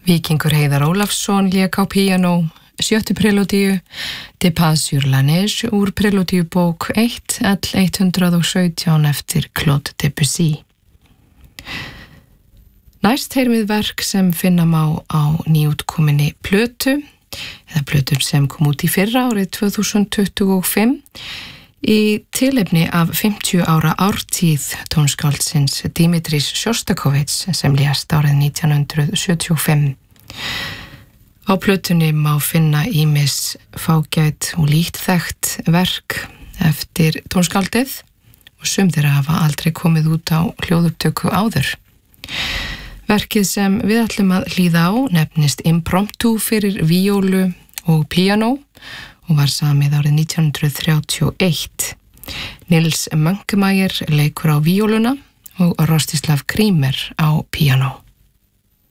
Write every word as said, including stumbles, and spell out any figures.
Víkingur Heiðar Ólafsson lék á píanó sjöttu prelúdíu De Pas sur la neige úr prelúdíu bók eitt L hundrað og sautján eftir Claude Debussy. Næst heyrum við verk sem finna má á nýútkominni plötu, eða plötur sem kom út í fyrra árið tvö þúsund tuttugu og fimm í tilefni af fimmtíu ára ártíð tónskáldsins Dimitris Sjostakovits sem lést árið nítján hundruð sjötíu og fimm. Á plötunni má finna ýmis fágæt og lítt þekkt verk eftir tónskáldið og sum þeirra hafa aldrei komið út á hljóðupptöku áður. Verkið sem við ætlum að hlýða á nefnist Impromptu fyrir víólu og píanó og var samið árið nítján hundruð þrjátíu og eitt. Nils Mönkemeier leikur á víóluna og Rostislav Krímer á píanó.